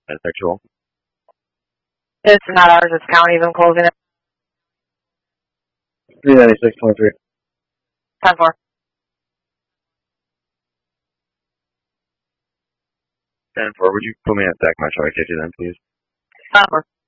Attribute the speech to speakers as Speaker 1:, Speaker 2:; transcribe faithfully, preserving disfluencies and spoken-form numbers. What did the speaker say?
Speaker 1: Bisexual.
Speaker 2: It's not ours, it's county's. I'm closing it.
Speaker 3: three ninety-six twenty-three.
Speaker 2: ten four.
Speaker 1: ten four, would you put me at Zach Metro I fifty then, please?
Speaker 2: ten four.